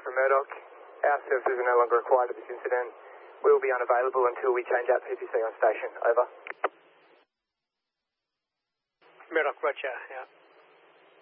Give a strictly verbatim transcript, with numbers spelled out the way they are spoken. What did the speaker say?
from Murdoch. Our services are no longer required at this incident. We will be unavailable until we change out P P C on station. Over. Murdoch, roger, yeah.